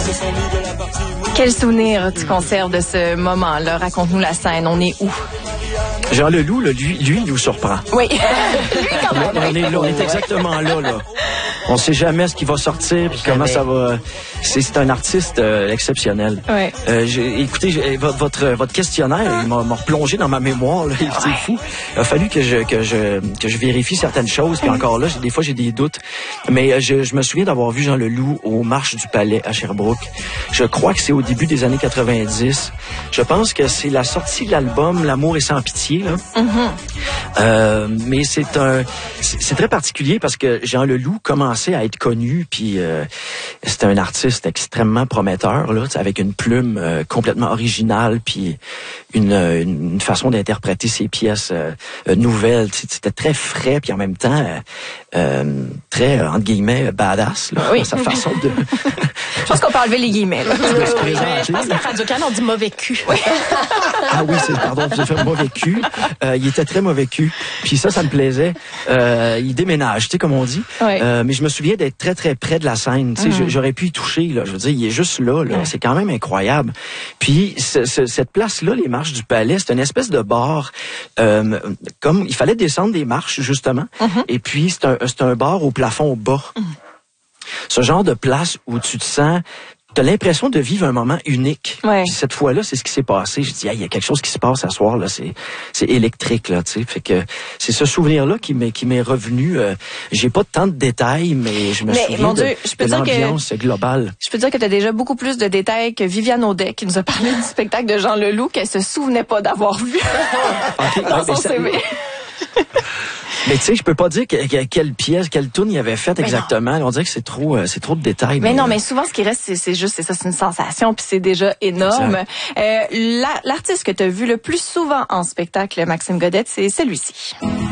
Quel souvenir tu conserves de ce moment-là? Raconte-nous la scène. On est où? Jean Leloup, là, lui, il nous surprend. Oui. Lui, quand même. On est là, on est exactement là. On sait jamais ce qui va sortir puis comment ça va. C'est un artiste exceptionnel. Ouais. Écoutez, votre questionnaire, il m'a replongé dans ma mémoire. Là, c'est fou. Il a fallu que je vérifie certaines choses. Puis encore là, des fois j'ai des doutes. Mais je me souviens d'avoir vu Jean Leloup aux Marches du Palais à Sherbrooke. Je crois que c'est au début des années 90. Je pense que c'est la sortie de l'album L'amour est sans pitié. Là. Mais c'est très particulier parce que Jean Leloup commençait à être connu, puis c'était un artiste extrêmement prometteur, là, avec une plume complètement originale, puis une façon d'interpréter ses pièces nouvelles. C'était très frais, puis en même temps très, entre guillemets, badass, là, oui. sa façon de... Je pense qu'on peut enlever les guillemets. Là. Je pense qu'à Radio-Can, on dit mauvais cul. Oui. Ah oui, pardon, j'ai fait mauvais cul. Il était très mauvais cul. Puis ça me plaisait. Il déménage, tu sais, comme on dit. Oui. Mais je me souviens d'être très, très près de la scène. Tu sais, j'aurais pu y toucher, là. Je veux dire, il est juste là. C'est quand même incroyable. Puis cette place-là, les Marches du Palais, c'est une espèce de bar. Comme il fallait descendre des marches, justement. Et puis, c'est un bar au plafond bas. Ce genre de place où tu te sens... T'as l'impression de vivre un moment unique. Ouais. Puis cette fois-là, c'est ce qui s'est passé. Je dis, il y a quelque chose qui se passe à soir là, c'est électrique là, tu sais. Fait que c'est ce souvenir-là qui m'est revenu. J'ai pas tant de détails, mais je me souviens de l'ambiance globale. Je peux dire que tu as déjà beaucoup plus de détails que Viviane Audet qui nous a parlé du spectacle de Jean Leloup qu'elle se souvenait pas d'avoir vu dans son CV. Mais tu sais, je peux pas dire quelle pièce, quelle tune il avait faite exactement. On dirait que c'est trop de détails. Mais non, mais souvent, ce qui reste, c'est juste, c'est une sensation, puis c'est déjà énorme. L'artiste que tu as vu le plus souvent en spectacle, Maxime Godette, c'est celui-ci.